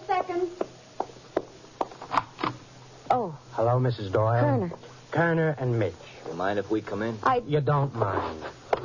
second. Oh. Hello, Mrs. Doyle. Kerner. Kerner and Mitch. You mind if we come in? You don't mind.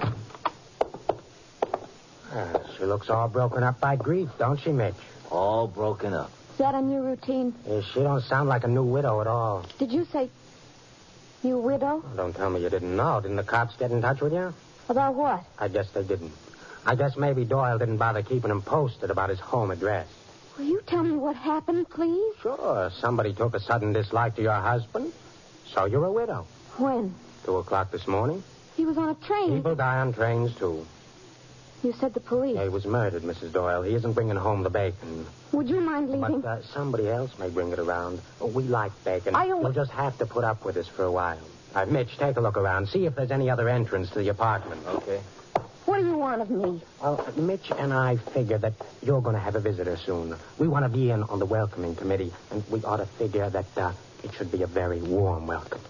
She looks all broken up by grief, don't she, Mitch? All broken up. Is that a new routine? She don't sound like a new widow at all. Did you say new widow? Don't tell me you didn't know. Didn't the cops get in touch with you? About what? I guess they didn't. I guess maybe Doyle didn't bother keeping him posted about his home address. Will you tell me what happened, please? Sure. Somebody took a sudden dislike to your husband, so you're a widow. When? 2:00 this morning. He was on a train. People die on trains, too. You said the police. He was murdered, Mrs. Doyle. He isn't bringing home the bacon. Would you mind leaving? But somebody else may bring it around. We like bacon. I don't... You'll just have to put up with us for a while. Mitch, take a look around. See if there's any other entrance to the apartment. Okay. What do you want of me? Well, Mitch and I figure that you're going to have a visitor soon. We want to be in on the welcoming committee, and we ought to figure that it should be a very warm welcome.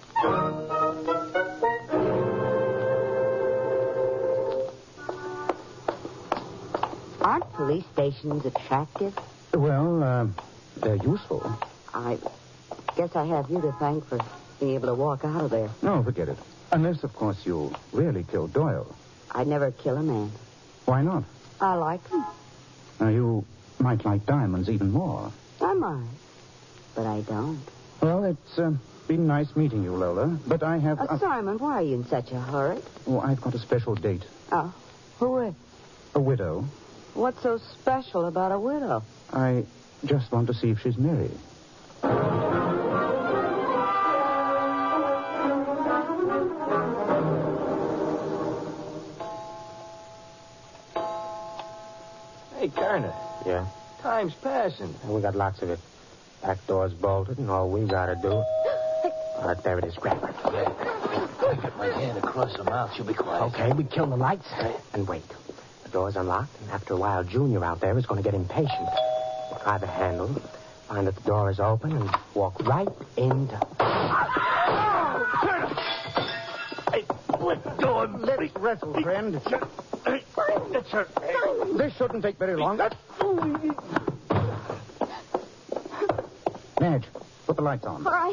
Aren't police stations attractive? Well, they're useful. I guess I have you to thank for being able to walk out of there. No, forget it. Unless, of course, you really killed Doyle. I'd never kill a man. Why not? I like him. Now, you might like diamonds even more. I might. But I don't. Well, it's been nice meeting you, Lola. But I have... Simon, why are you in such a hurry? Oh, I've got a special date. Oh, who is? A widow. What's so special about a widow? I just want to see if she's married. Hey, Kerner. Yeah? Time's passing. We got lots of it. Back door's bolted, and all we got to do... there it is. Grab her. Yeah. I get my hand across her mouth. She'll be quiet. Okay, we kill the lights and wait. The door's unlocked, and after a while, Junior out there is going to get impatient. We'll try the handle, find that the door is open, and walk right into... Hey, what door? Let's wrestle, friend. It's her. This shouldn't take very long. Madge, put the lights on. All right.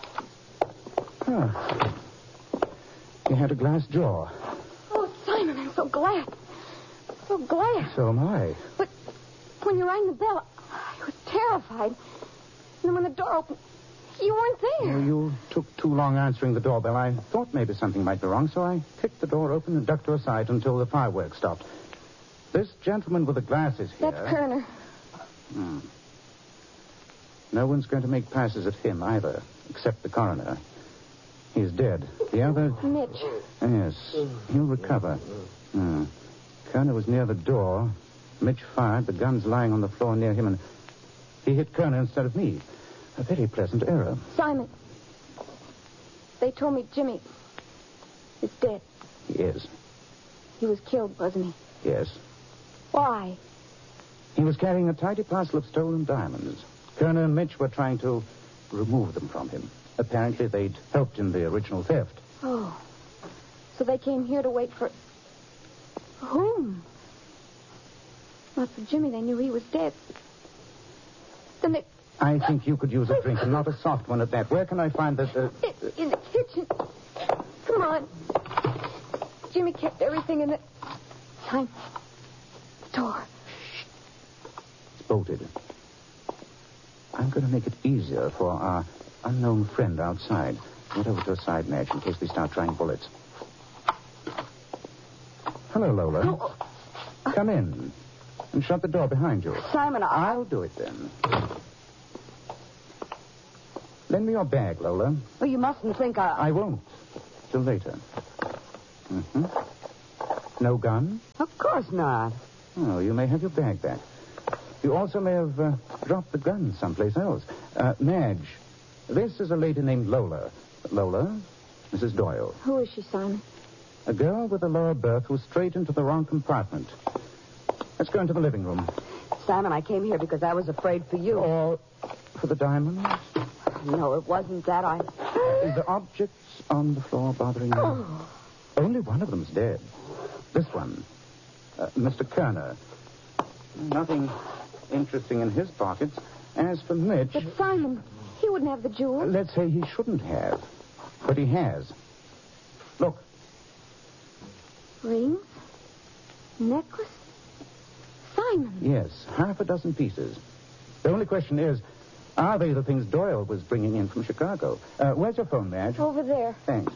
Oh. You had a glass jaw. Oh, Simon, I'm so glad. So glad. So am I. But when you rang the bell, I was terrified. And then when the door opened, you weren't there. Well, you took too long answering the doorbell. I thought maybe something might be wrong, so I kicked the door open and ducked to a side until the fireworks stopped. This gentleman with the glasses here... That's Kerner. No one's going to make passes at him either, except the coroner. He's dead. The other... Mitch. Yes, he'll recover. Kerner was near the door. Mitch fired. The gun's lying on the floor near him, and he hit Kerner instead of me. A very pleasant error. Simon, they told me Jimmy is dead. He is. He was killed, wasn't he? Yes. Why? He was carrying a tidy parcel of stolen diamonds. Kerner and Mitch were trying to remove them from him. Apparently, they'd helped in the original theft. Oh. So they came here to wait for... whom? Not for Jimmy. They knew he was dead. Then they... I think you could use a drink, and not a soft one at that. Where can I find the... In the kitchen. Come on. Jimmy kept everything in the... Simon. The door. It's bolted. I'm going to make it easier for our unknown friend outside. Get over to a side match in case they start trying bullets. Hello, Lola. Oh. Come in. And shut the door behind you. Simon, I'll do it then. Lend me your bag, Lola. Well, you mustn't think I won't. Till later. No gun? Of course not. Oh, you may have your bag back. You also may have dropped the gun someplace else. Madge, this is a lady named Lola. Lola, Mrs. Doyle. Who is she, Simon? A girl with a lower berth who strayed into the wrong compartment. Let's go into the living room. Simon, I came here because I was afraid for you. Or for the diamonds? No, it wasn't that. The objects on the floor bothering you? Oh. Only one of them's dead. This one. Mr. Kerner. Nothing interesting in his pockets. As for Mitch... But Simon, he wouldn't have the jewels. Let's say he shouldn't have. But he has. Look. Rings? Necklace? Simon. Yes, half a dozen pieces. The only question is, are they the things Doyle was bringing in from Chicago? Where's your phone, Madge? Over there. Thanks.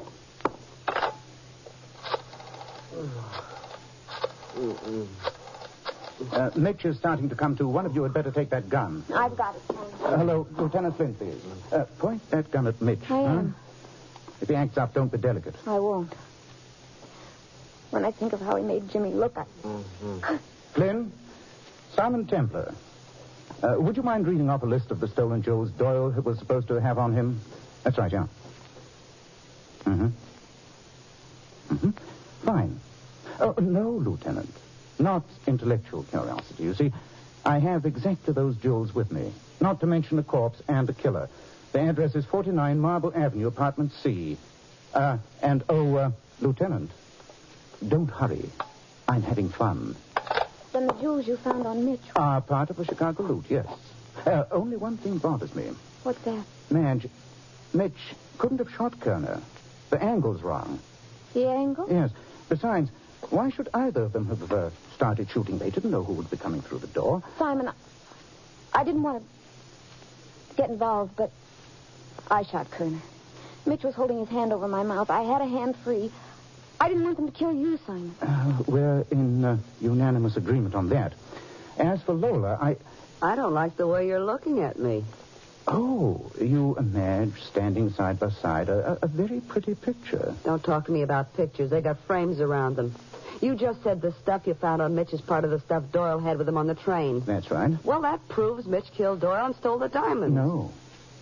Mitch is starting to come to. One of you had better take that gun. I've got it, Simon. Hello, Lieutenant Flynn, please. Point that gun at Mitch. I am. If he acts up, don't be delicate. I won't. When I think of how he made Jimmy look, Flynn, Simon Templar. Would you mind reading off a list of the stolen jewels Doyle was supposed to have on him? That's right, yeah. Fine. Oh, no, Lieutenant. Not intellectual curiosity. You see, I have exactly those jewels with me. Not to mention a corpse and a killer. The address is 49 Marble Avenue, apartment C. Lieutenant, don't hurry. I'm having fun. Then the jewels you found on Mitch are part of a Chicago loot, yes. Only one thing bothers me. What's that? Madge, Mitch couldn't have shot Kerner. The angle's wrong. The angle? Yes. Besides, why should either of them have started shooting? They didn't know who would be coming through the door. Simon, I didn't want to get involved, but I shot Kerner. Mitch was holding his hand over my mouth. I had a hand free. I didn't want them to kill you, Simon. We're in unanimous agreement on that. As for Lola, I don't like the way you're looking at me. Oh, you and Madge standing side by side. A very pretty picture. Don't talk to me about pictures. They got frames around them. You just said the stuff you found on Mitch is part of the stuff Doyle had with him on the train. That's right. Well, that proves Mitch killed Doyle and stole the diamonds. No.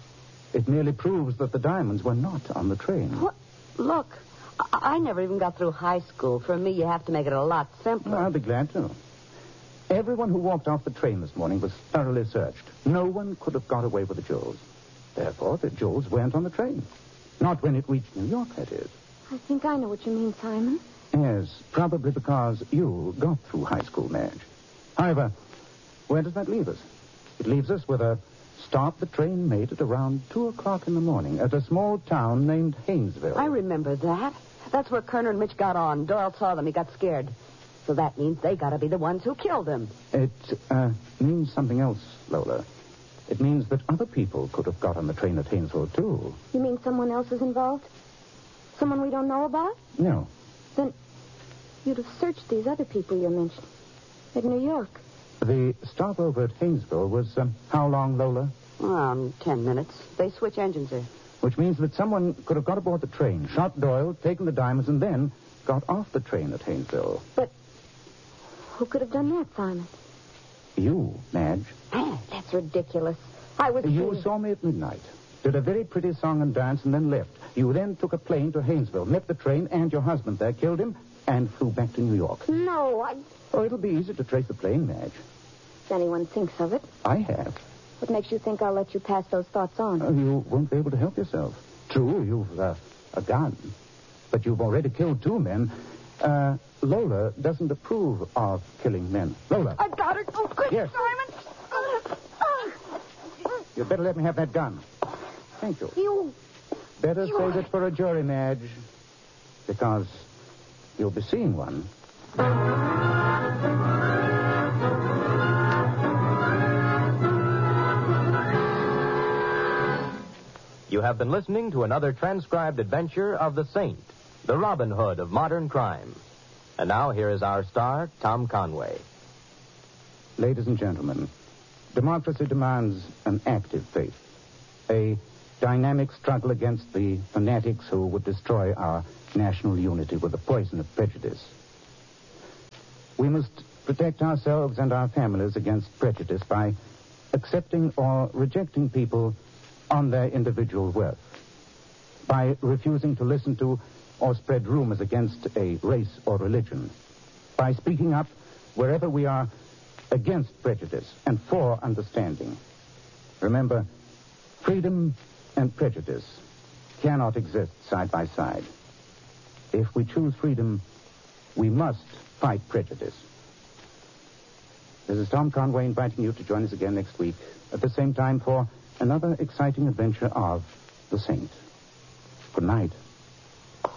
It merely proves that the diamonds were not on the train. What? Look, I never even got through high school. For me, you have to make it a lot simpler. I'll be glad to. Everyone who walked off the train this morning was thoroughly searched. No one could have got away with the jewels. Therefore, the jewels weren't on the train. Not when it reached New York, that is. I think I know what you mean, Simon. Yes, probably because you got through high school, Madge. However, where does that leave us? It leaves us with a stop the train made at around 2 o'clock in the morning at a small town named Haynesville. I remember that. That's where Kerner and Mitch got on. Doyle saw them. He got scared. So that means they got to be the ones who killed him. It means something else, Lola. It means that other people could have got on the train at Haynesville, too. You mean someone else is involved? Someone we don't know about? No. Then you'd have searched these other people you mentioned at New York. The stopover at Haynesville was how long, Lola? Around 10 minutes. They switch engines there. Which means that someone could have got aboard the train, shot Doyle, taken the diamonds, and then got off the train at Haynesville. But who could have done that, Simon? You, Madge. That's ridiculous. I was... You saw me at midnight, did a very pretty song and dance, and then left. You then took a plane to Haynesville, met the train and your husband there, killed him, and flew back to New York. No, Oh, it'll be easy to trace the plane, Madge. If anyone thinks of it. I have. What makes you think I'll let you pass those thoughts on? You won't be able to help yourself. True, you've a gun. But you've already killed 2 men. Lola doesn't approve of killing men. Lola. I got it. Oh, quick, Yes. Simon. You'd better let me have that gun. Thank you. You... Better save it for a jury, Madge. Because you'll be seeing one. You have been listening to another transcribed adventure of the Saint, the Robin Hood of modern crime. And now here is our star, Tom Conway. Ladies and gentlemen, democracy demands an active faith, a dynamic struggle against the fanatics who would destroy our national unity with the poison of prejudice. We must protect ourselves and our families against prejudice by accepting or rejecting people on their individual worth, by refusing to listen to or spread rumors against a race or religion, by speaking up wherever we are against prejudice and for understanding. Remember, freedom and prejudice cannot exist side by side. If we choose freedom, we must fight prejudice. This is Tom Conway inviting you to join us again next week at the same time for another exciting adventure of The Saint. Good night.